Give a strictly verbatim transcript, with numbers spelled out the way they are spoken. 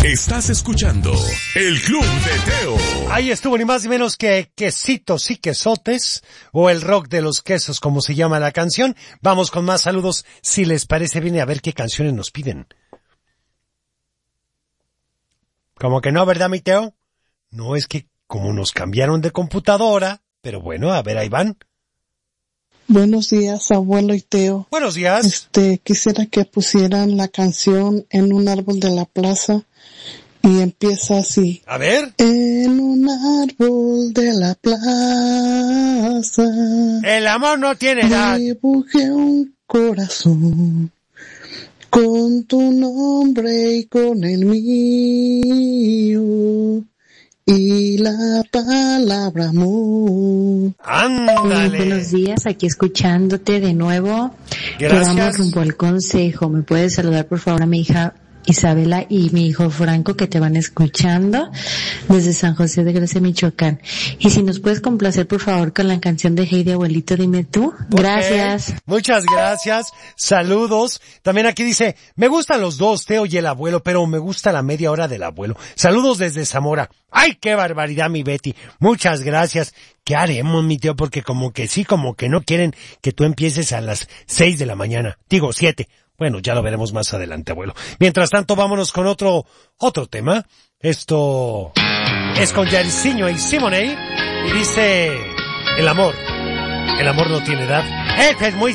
Estás escuchando El Club de Teo. Ahí estuvo ni más ni menos que Quesitos y Quesotes, o el rock de los quesos, como se llama la canción. Vamos con más saludos, si les parece bien, a ver qué canciones nos piden. Como que no, ¿verdad, mi Teo? No, es que como nos cambiaron de computadora, pero bueno, a ver, ahí van. Buenos días, abuelo y Teo. Buenos días. Este, quisiera que pusieran la canción En un árbol de la plaza y empieza así. A ver. En un árbol de la plaza. El amor no tiene edad. Dibujé un corazón con tu nombre y con el mío. Y la palabra amor. ¡Ándale! Muy buenos días, aquí escuchándote de nuevo. Gracias. Que vamos rumbo al consejo. ¿Me puedes saludar por favor a mi hija Isabela y mi hijo Franco, que te van escuchando desde San José de Gracia, Michoacán? Y si nos puedes complacer por favor con la canción de Heidi Abuelito, dime tú. Gracias. Okay. Muchas gracias. Saludos. También aquí dice, me gustan los dos, Teo y el abuelo, pero me gusta la media hora del abuelo. Saludos desde Zamora. ¡Ay, qué barbaridad, mi Betty! Muchas gracias. ¿Qué haremos, mi Teo? Porque como que sí, como que no quieren que tú empieces a las seis de la mañana. Digo, siete. Bueno, ya lo veremos más adelante, abuelo. Mientras tanto, vámonos con otro, otro tema. Esto es con Jairzinho y Simone, y dice, el amor, el amor no tiene edad. Este es muy